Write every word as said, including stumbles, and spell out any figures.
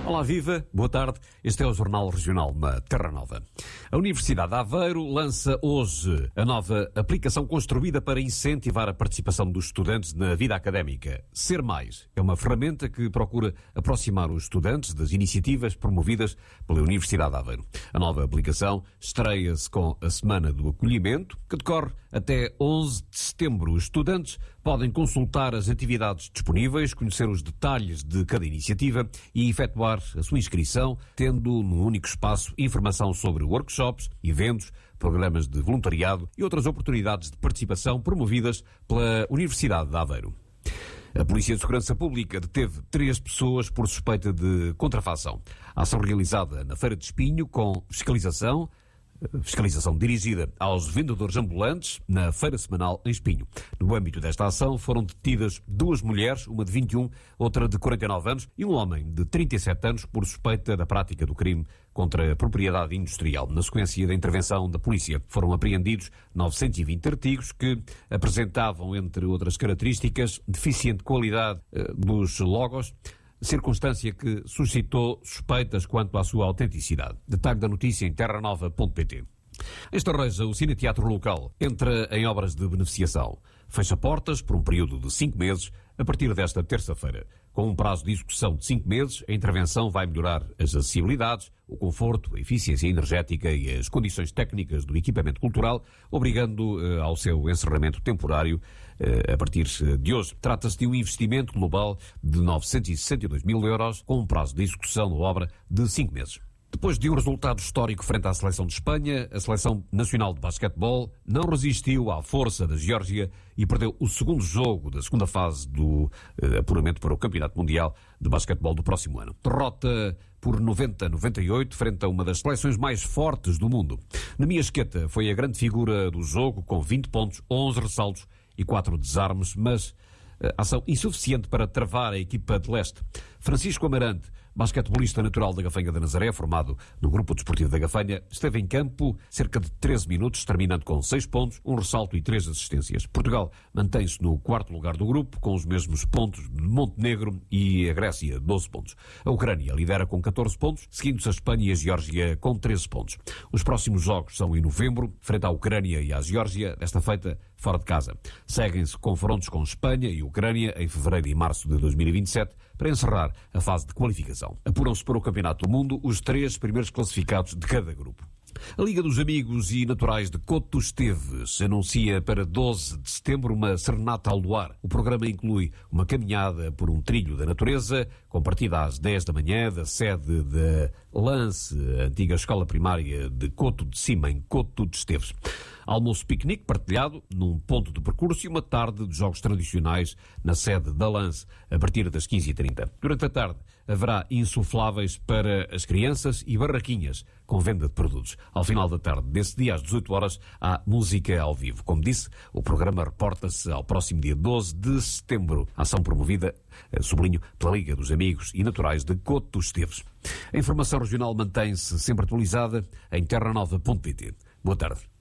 Olá, viva, boa tarde. Este é o Jornal Regional na Terra Nova. A Universidade de Aveiro lança hoje a nova aplicação construída para incentivar a participação dos estudantes na vida académica. Ser Mais é uma ferramenta que procura aproximar os estudantes das iniciativas promovidas pela Universidade de Aveiro. A nova aplicação estreia-se com a Semana do Acolhimento, que decorre até onze de setembro. Os estudantes podem consultar as atividades disponíveis, conhecer os detalhes de cada iniciativa e efetuar a sua inscrição, tendo num único espaço informação sobre workshops, eventos, programas de voluntariado e outras oportunidades de participação promovidas pela Universidade de Aveiro. A Polícia de Segurança Pública deteve três pessoas por suspeita de contrafação. A ação realizada na Feira de Espinho com fiscalização, fiscalização dirigida aos vendedores ambulantes na Feira Semanal em Espinho. No âmbito desta ação foram detidas duas mulheres, uma de vinte e um, outra de quarenta e nove anos e um homem de trinta e sete anos por suspeita da prática do crime contra a propriedade industrial. Na sequência da intervenção da polícia foram apreendidos novecentos e vinte artigos que apresentavam, entre outras características, deficiente qualidade eh, dos logos, circunstância que suscitou suspeitas quanto à sua autenticidade. Detalhe da notícia em terra nova ponto pt. Em Estarreja, o Cineteatro local entra em obras de beneficiação. Fecha portas por um período de cinco meses a partir desta terça-feira. Com um prazo de execução de cinco meses, a intervenção vai melhorar as acessibilidades, o conforto, a eficiência energética e as condições técnicas do equipamento cultural, obrigando eh, ao seu encerramento temporário eh, a partir de hoje. Trata-se de um investimento global de novecentos e sessenta e dois mil euros, com um prazo de execução da obra de cinco meses. Depois de um resultado histórico frente à seleção de Espanha, a seleção nacional de basquetebol não resistiu à força da Geórgia e perdeu o segundo jogo da segunda fase do eh, apuramento para o Campeonato Mundial de Basquetebol do próximo ano. Derrota por noventa a noventa e oito frente a uma das seleções mais fortes do mundo. Nemiasqueta foi a grande figura do jogo com vinte pontos, onze ressaltos e quatro desarmes, mas eh, ação insuficiente para travar a equipa de leste. Francisco Amarante, basquetebolista natural da Gafanha da Nazaré, formado no Grupo Desportivo da Gafanha, esteve em campo cerca de treze minutos, terminando com seis pontos, um ressalto e três assistências. Portugal mantém-se no quarto lugar do grupo, com os mesmos pontos de Montenegro e a Grécia, doze pontos. A Ucrânia lidera com catorze pontos, seguindo-se a Espanha e a Geórgia com treze pontos. Os próximos jogos são em novembro, frente à Ucrânia e à Geórgia, desta feita fora de casa. Seguem-se confrontos com Espanha e Ucrânia em fevereiro e março de dois mil e vinte e sete, para encerrar a fase de qualificação. Apuram-se para o Campeonato do Mundo os três primeiros classificados de cada grupo. A Liga dos Amigos e Naturais de Coto dos Esteves anuncia para doze de setembro uma serenata ao luar. O programa inclui uma caminhada por um trilho da natureza, com partida às dez da manhã da sede da Lance, a antiga escola primária de Coto de Cima, em Coto de Esteves. Almoço piquenique partilhado num ponto de percurso e uma tarde de jogos tradicionais na sede da Lance, a partir das quinze e trinta. Durante a tarde haverá insufláveis para as crianças e barraquinhas com venda de produtos. Ao final da tarde desse dia, às dezoito horas, há música ao vivo. Como disse, o programa reporta-se ao próximo dia doze de setembro. Ação promovida, sublinho, pela Liga dos Amigos e Naturais de Coto dos Esteves. A informação regional mantém-se sempre atualizada em terra nova ponto pt. Boa tarde.